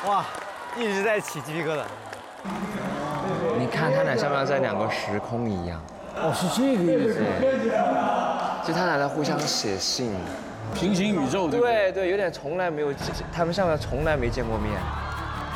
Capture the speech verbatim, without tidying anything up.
哇，一直在起鸡皮疙瘩。 你看他俩像不像在两个时空一样？ 哦，是这个意思。 就他俩在互相写信。 平行宇宙对不对？ 对对，有点从来没有，他们像不像从来没见过面？